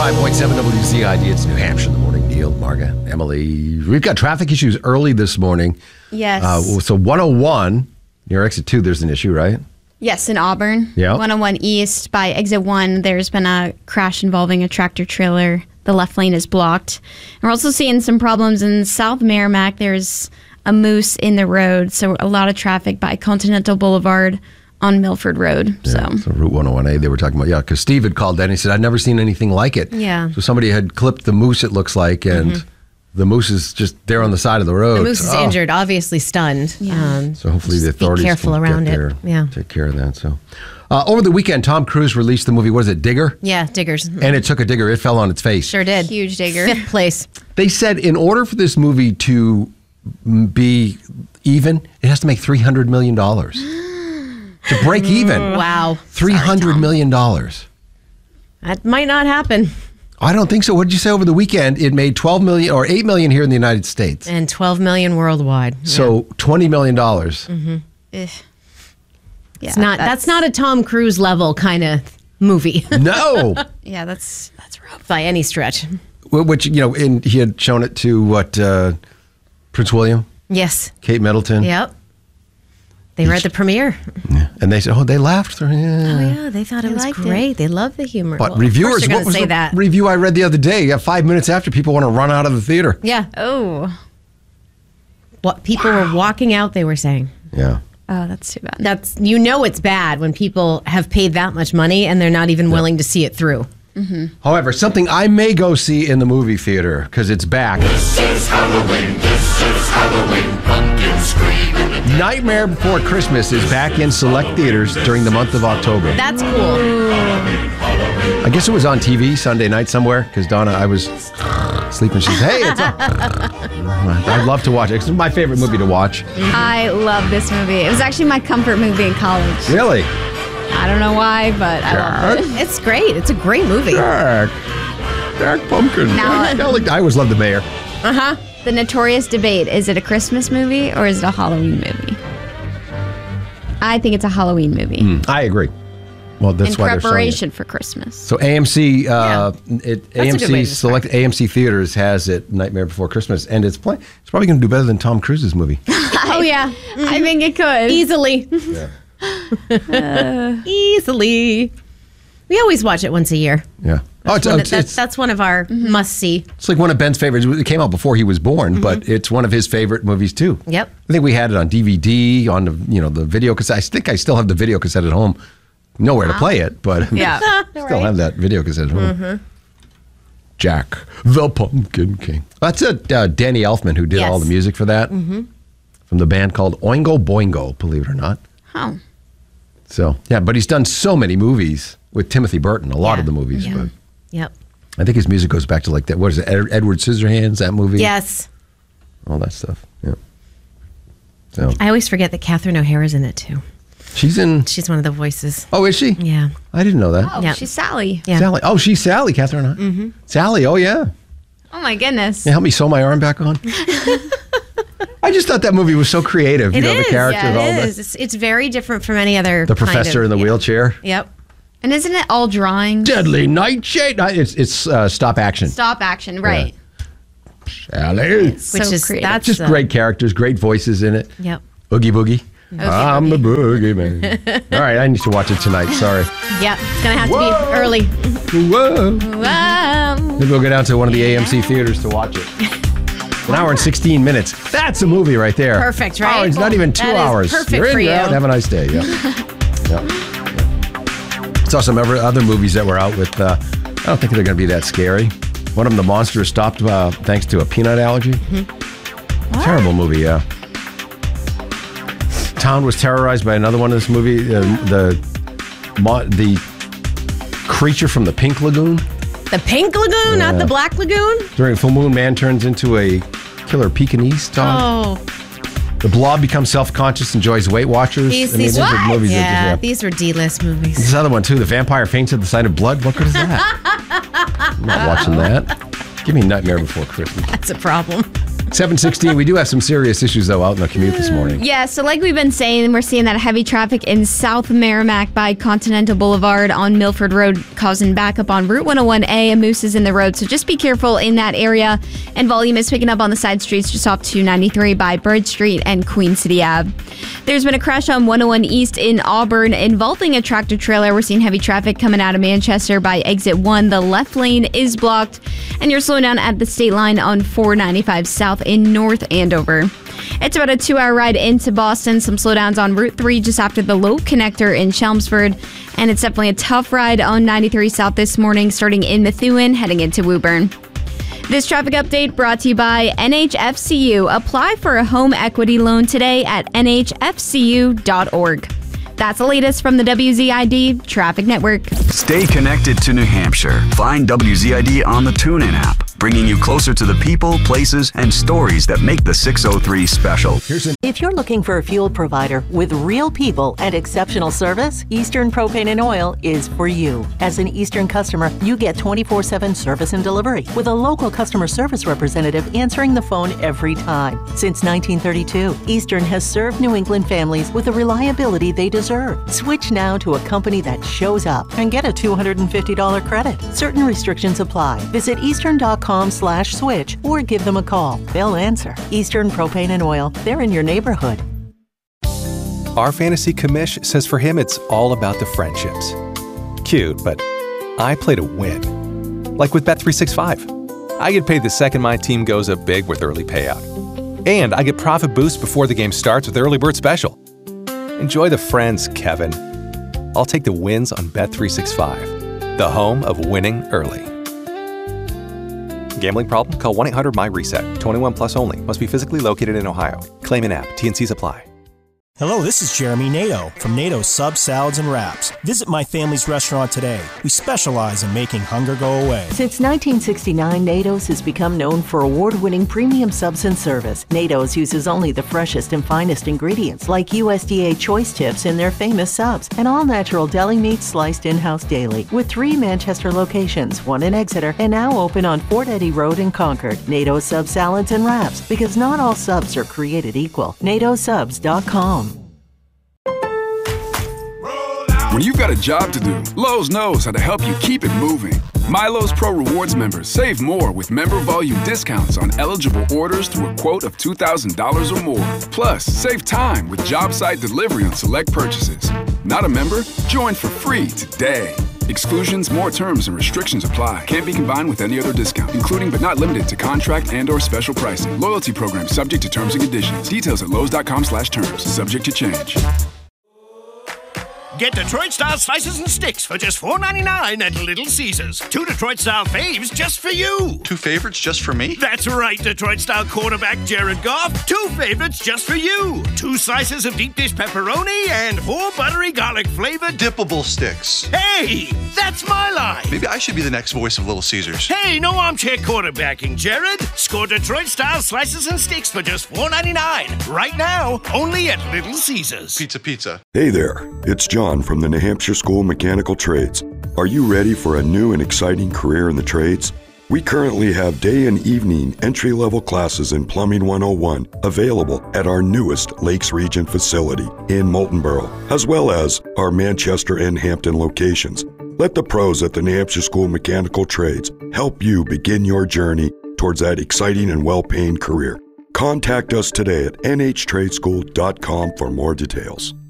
105.7 WCID. It's New Hampshire in the morning. Neil, Marga, Emily. We've got traffic issues early this morning. Yes. So 101, near exit 2, there's an issue, right? Yes, in Auburn. Yeah. 101 East by exit 1, there's been a crash involving a tractor trailer. The left lane is blocked. And we're also seeing some problems in South Merrimack. There's a moose in the road, so a lot of traffic by Continental Boulevard on Milford Road. Yeah, so Route 101A, they were talking about, because Steve had called that and he said, I'd never seen anything like it. Yeah. So somebody had clipped the moose, it looks like, and the moose is just there on the side of the road. The moose is injured, obviously stunned. Yeah. So hopefully the authorities be careful can around get it. there, Yeah. take care of that. So over the weekend, Tom Cruise released the movie, what is it, Digger? Yeah, Diggers. And it took a digger. It fell on its face. Sure did. Huge digger. 5th place. They said in order for this movie to be even, it has to make $300 million. To break even. Wow. $300 million. That might not happen. I don't think so. What did you say over the weekend? It made $12 million or $8 million here in the United States. And 12 million worldwide. So $20 million. Yeah, It's not. That's not a Tom Cruise level kind of movie No. Yeah, that's rough. by any stretch. Which, and he had shown it to Prince William, Yes. Kate Middleton. Yep. They were at the premiere. Yeah. And they said, they laughed. Oh yeah, they thought it was liked it. great. They love the humor. But Well, reviewers, of course they're what was gonna say the that? review I read the other day? 5 minutes after, people want to run out of the theater. Yeah. Oh. What people were walking out, they were saying. Yeah. Oh, that's too bad. That's it's bad when people have paid that much money and they're not even willing to see it through. However, something I may go see in the movie theater because it's back. This is Halloween, pumpkin screaming. Nightmare Before Christmas is back in select theaters during the month of October. That's cool. I guess it was on TV Sunday night somewhere because Donna, I was sleeping. She said, hey, it's on. I'd love to watch it. It's my favorite movie to watch. I love this movie. It was actually my comfort movie in college. Really? I don't know why, but I love it. It's great. It's a great movie. Jack Pumpkin. Now- I always loved the mayor. The notorious debate, is it a Christmas movie or is it a Halloween movie? I think it's a Halloween movie. I agree. Well, that's In why they're showing preparation for Christmas. So AMC, That's a good way AMC to select AMC theaters has it Nightmare Before Christmas, and it's probably going to do better than Tom Cruise's movie. Oh yeah, I think it could. easily. Easily. We always watch it once a year. Yeah. That's one of our must see. It's like one of Ben's favorites. It came out before he was born, but it's one of his favorite movies too. Yep. I think we had it on DVD, on the video cassette. I think I still have the video cassette at home. Nowhere to play it, but Yeah. still have that video cassette at home. Jack the Pumpkin King. That's Danny Elfman who did all the Yes. music for that. From the band called Oingo Boingo, believe it or not. Oh. So, yeah, but he's done so many movies with Timothy Burton, a lot of the movies. Yeah. But Yep. I think his music goes back to like that. What is it? Edward Scissorhands, that movie? Yes. All that stuff. Yeah. So I always forget that Catherine O'Hara's in it too. she's in. She's one of the voices. Oh, is she? Yeah. I didn't know that. Oh, Yeah. she's Sally. Yeah. Sally. Oh, she's Sally, Catherine. Sally. Oh, yeah. Oh, my goodness. Can you help me sew my arm back on? I just thought that movie was so creative. It the is. characters, Yeah, all it the, is. It's very different from any other. the kind professor of- in the wheelchair. Yep. And isn't it all drawings? Deadly Nightshade. It's stop action. Stop action, right. Sally. Which So is creative. that's Just great characters, great voices in it. Yep. Oogie Boogie. I'm the boogeyman. All right, I need to watch it tonight. Sorry. Yep. It's gonna have to be early. Whoa. Wow. Maybe we'll go down to one of the AMC theaters to watch it. An hour and 16 minutes. That's a movie right there. Perfect, right? Oh, it's not even 2 That is hours. perfect You're in, for you're you. out. Have a nice day. Yeah. Yeah. Saw some other movies that were out with, I don't think they're going to be that scary. One of them, The Monster, stopped thanks to a peanut allergy. Terrible movie, yeah. Town was terrorized by another one of this movie, the creature from the Pink Lagoon. The Pink Lagoon, not the Black Lagoon. During a full moon, man turns into a killer Pekingese dog. Oh, The Blob becomes self-conscious and joins Weight Watchers. these these are what? movies that Yeah, just, these were D-list movies. This other one, too. The vampire faints at the sight of blood. What good is that? I'm not watching that. Give me Nightmare Before Christmas. That's a problem. 7:16. We do have some serious issues, though, out in the commute this morning. Yeah, so like we've been saying, we're seeing that heavy traffic in South Merrimack by Continental Boulevard on Milford Road, causing backup on Route 101A. A moose is in the road, so just be careful in that area. And volume is picking up on the side streets just off 293 by Bridge Street and Queen City Ave. There's been a crash on 101 East in Auburn involving a tractor trailer. We're seeing heavy traffic coming out of Manchester by exit 1. The left lane is blocked, and you're slowing down at the state line on 495 South in North Andover. It's about a 2-hour ride into Boston. Some slowdowns on Route 3 just after the Low Connector in Chelmsford. And it's definitely a tough ride on 93 South this morning, starting in Methuen, heading into Woburn. This traffic update brought to you by NHFCU. Apply for a home equity loan today at nhfcu.org. That's the latest from the WZID Traffic Network. Stay connected to New Hampshire. Find WZID on the TuneIn app, bringing you closer to the people, places, and stories that make the 603 special. If you're looking for a fuel provider with real people and exceptional service, Eastern Propane and Oil is for you. As an Eastern customer, you get 24/7 service and delivery with a local customer service representative answering the phone every time. Since 1932, Eastern has served New England families with the reliability they deserve. Switch now to a company that shows up and get a $250 credit. Certain restrictions apply. Visit eastern.com/switch or give them a call. They'll answer. Eastern Propane and Oil. They're in your neighborhood. Our fantasy commish says for him it's all about the friendships. Cute, but I play to win. Like with Bet365. I get paid the second my team goes up big with early payout. And I get profit boost before the game starts with Early Bird Special. Enjoy the friends, Kevin. I'll take the wins on Bet365, the home of winning early. Gambling problem? Call 1-800-MY-RESET. 21 plus only. Must be physically located in Ohio. Claim in app. T&Cs apply. Hello, this is Jeremy Nato from Nato Sub Salads and Wraps. Visit my family's restaurant today. We specialize in making hunger go away. Since 1969, NATO's has become known for award-winning premium subs and service. NATO's uses only the freshest and finest ingredients like USDA choice tips in their famous subs and all-natural deli meat sliced in-house daily. With 3 Manchester locations, 1 in Exeter, and now open on Fort Eddy Road in Concord. NATO's Sub Salads and Wraps, because not all subs are created equal. NATOSubs.com. When you've got a job to do, Lowe's knows how to help you keep it moving. MyLowe's Pro Rewards members save more with member volume discounts on eligible orders through a quote of $2,000 or more. Plus, save time with job site delivery on select purchases. Not a member? Join for free today. Exclusions, more terms, and restrictions apply. Can't be combined with any other discount, including but not limited to contract and/or special pricing. Loyalty program subject to terms and conditions. Details at lowes.com/terms. Subject to change. Get Detroit-style slices and sticks for just $4.99 at Little Caesars. 2 Detroit-style faves just for you. 2 favorites just for me? That's right, Detroit-style quarterback Jared Goff. 2 favorites just for you. 2 slices of deep dish pepperoni and 4 buttery garlic-flavored dippable sticks. Hey, that's my line. Maybe I should be the next voice of Little Caesars. Hey, no armchair quarterbacking, Jared. Score Detroit-style slices and sticks for just $4.99. Right now, only at Little Caesars. Pizza. Hey there, it's John from the New Hampshire School of Mechanical Trades. Are you ready for a new and exciting career in the trades? We currently have day and evening entry-level classes in Plumbing 101 available at our newest Lakes Region facility in Moultonborough, as well as our Manchester and Hampton locations. Let the pros at the New Hampshire School of Mechanical Trades help you begin your journey towards that exciting and well-paying career. Contact us today at nhtradeschool.com for more details.